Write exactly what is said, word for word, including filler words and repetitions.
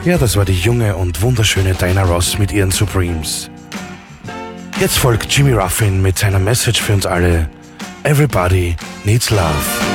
Ja, das war die junge und wunderschöne Diana Ross mit ihren Supremes. Jetzt folgt Jimmy Ruffin mit seiner Message für uns alle. Everybody needs love.